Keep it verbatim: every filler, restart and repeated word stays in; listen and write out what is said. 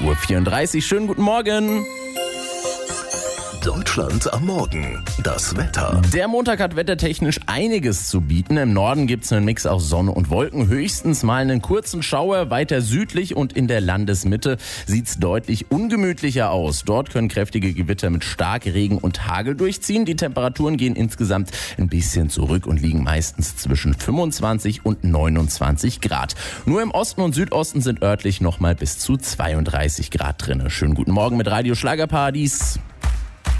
Uhr vierunddreißig. Schönen guten Morgen. Deutschland am Morgen. Das Wetter. Der Montag hat wettertechnisch einiges zu bieten. Im Norden gibt es einen Mix aus Sonne und Wolken. Höchstens mal einen kurzen Schauer. Weiter südlich und in der Landesmitte sieht es deutlich ungemütlicher aus. Dort können kräftige Gewitter mit Starkregen und Hagel durchziehen. Die Temperaturen gehen insgesamt ein bisschen zurück und liegen meistens zwischen fünfundzwanzig und neunundzwanzig Grad. Nur im Osten und Südosten sind örtlich noch mal bis zu zweiunddreißig Grad drin. Schönen guten Morgen mit Radio Schlagerparadies.